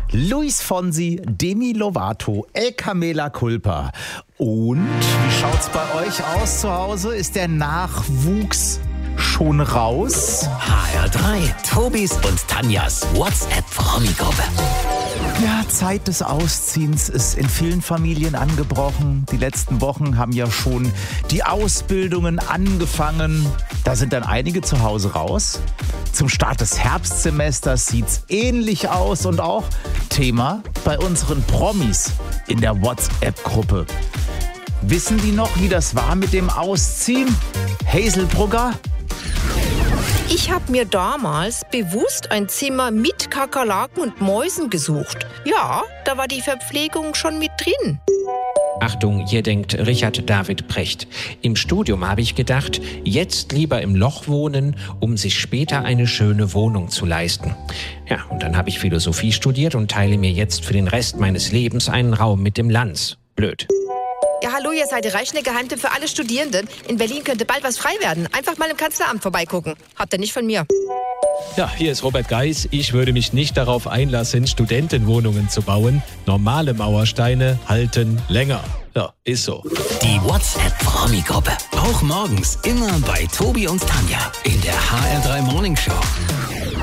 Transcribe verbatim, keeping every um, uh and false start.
Luis Fonsi, Demi Lovato, El Camela Culpa. Und wie schaut's bei euch aus zu Hause? Ist der Nachwuchs schon raus? H R drei, Tobis und Tanjas WhatsApp-Promi-Gruppe. Ja, Zeit des Ausziehens ist in vielen Familien angebrochen. Die letzten Wochen haben ja schon die Ausbildungen angefangen. Da sind dann einige zu Hause raus. Zum Start des Herbstsemesters sieht's ähnlich aus und auch Thema bei unseren Promis in der WhatsApp-Gruppe. Wissen die noch, wie das war mit dem Ausziehen? Hazelbrugger? Ich habe mir damals bewusst ein Zimmer mit Kakerlaken und Mäusen gesucht. Ja, da war die Verpflegung schon mit drin. Achtung, hier denkt Richard David Precht. Im Studium habe ich gedacht, jetzt lieber im Loch wohnen, um sich später eine schöne Wohnung zu leisten. Ja, und dann habe ich Philosophie studiert und teile mir jetzt für den Rest meines Lebens einen Raum mit dem Lanz. Blöd. Ja, hallo, ihr seid der reichende Geheimtipp für alle Studierenden. In Berlin könnte bald was frei werden. Einfach mal im Kanzleramt vorbeigucken. Habt ihr nicht von mir. Ja, hier ist Robert Geis. Ich würde mich nicht darauf einlassen, Studentenwohnungen zu bauen. Normale Mauersteine halten länger. Ja, ist so. Die WhatsApp-Promi-Gruppe. Auch morgens immer bei Tobi und Tanja in der H R drei Morning Show.